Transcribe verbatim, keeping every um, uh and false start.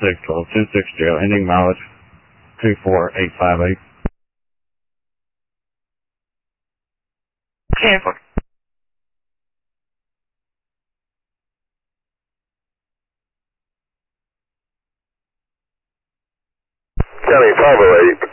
six twelve two six zero, ending mileage two four eight five eight. Cancel. County five oh eight.